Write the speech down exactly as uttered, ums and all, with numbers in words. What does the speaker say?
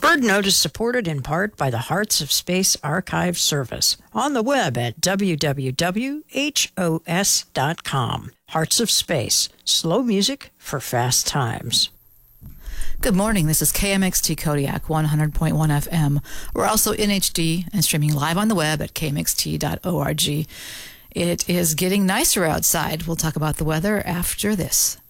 BirdNote is supported in part by the Hearts of Space Archive Service on the web at w w w dot hos dot com. Hearts of Space, slow music for fast times. Good morning. This is K M X T Kodiak one hundred point one F M. We're also in H D and streaming live on the web at k m x t dot org. It is getting nicer outside. We'll talk about the weather after this.